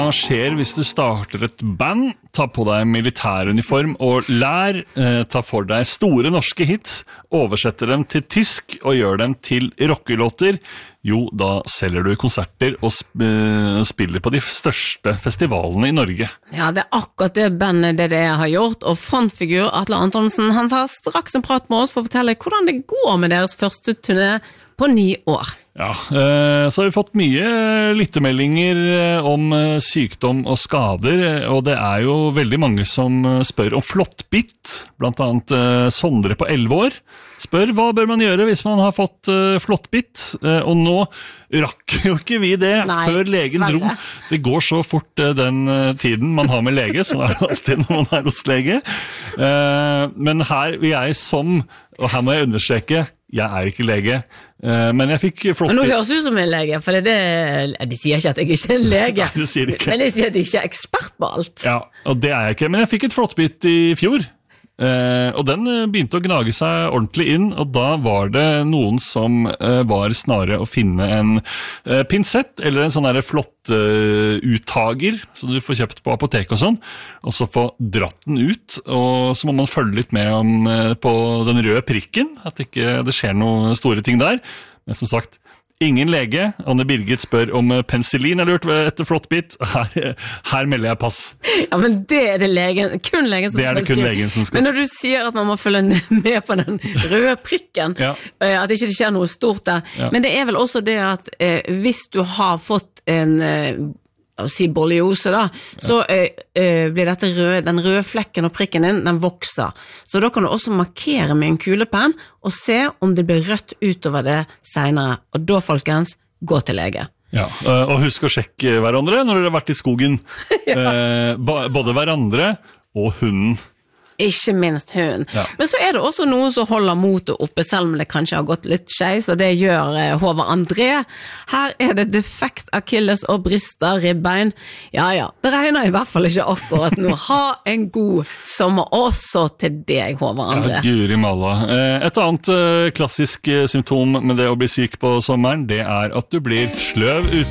skjer hvis du starter et band? Ta på deg militæruniform og lær, ta for deg store norske hits, oversetter dem til tysk og gjør dem til rockelåter. Jo, da selger du konserter og spiller på de største festivalene i Norge. Ja, det akkurat det bandet det har gjort, og frontfigur Atle Antonsen, han tar straks en prat med oss for å fortelle hvordan det går med deres første turné på 9 år. Ja, så har vi fått mye lyttemeldinger om sykdom og skader, og det jo veldig mange som spør om flåttbitt, blant annet Sondre på 11 år. Spør hva bør man gjøre hvis man har fått flåttbitt, og nå rakk jo ikke vi det. Nei, før legen dro. Det går så fort den tiden man har med lege, så det alltid når man hos lege. Men her vil jeg og her må jeg understreke, jeg ikke lege, men jeg fikk flåttbitt. Men nå høres du som en lege, for de sier ikke at jeg ikke en lege. Nei, det sier de ikke. Men de sier at de ikke ekspert på alt. Ja, og det jeg ikke. Men jeg fikk et flåttbitt i fjor, og den begynte å gnage seg ordentlig inn, og da var det noen som var snarere å finne en pinsett, eller en sånn der flåttuttager, som du får kjøpt på apotek og sånn, og så få dratt den ut, og så må man følge litt med på den røde prikken, at ikke det skjer noen store ting der. Men som sagt, ingen lege. Anne Birgit spør om penicillin lurt etter flåttbitt. Her melder jeg pass. Ja, men det det legen, kun legen som skal skrive. Det kun legen som skal skrive. Men når du sier at man må følge med på den røde prikken, at ikke det skjer noe stort der, men det vel også det at hvis du har fått en borreliose da, så blir den røde flekken og prikken din, den vokser. Så da kan du også markere med en kulepenn og se om det blir rødt utover det senere. Og da, folkens, gå til lege. Ja, og husk å sjekke hverandre når dere har vært i skogen. Både hverandre og hunden. Ikke minst hunden. Ja. Men så det også noen som holder motet oppe, selv om det kanskje har gått litt skeis, og det gjør Håvard André. Her det defekt akilles og brister ribbein. Ja, det regner i hvert fall ikke akkurat nå. Ha en god sommer, også til deg, Håvard André. Ja, Guri malla. Et annet klassisk symptom med det å bli syk på sommeren, det at du blir sløv uten